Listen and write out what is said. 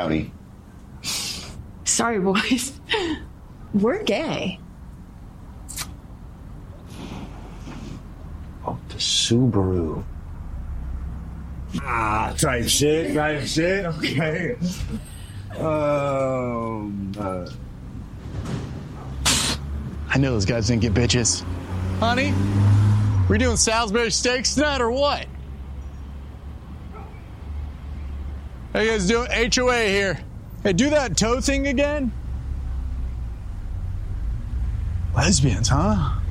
Howdy. Sorry, boys. We're gay. Oh, the Subaru. Type shit. Okay. I knew those guys didn't get bitches. Honey, we doing Salisbury steaks tonight or what? How you guys doing? HOA here. Hey, do that toe thing again? Lesbians, huh?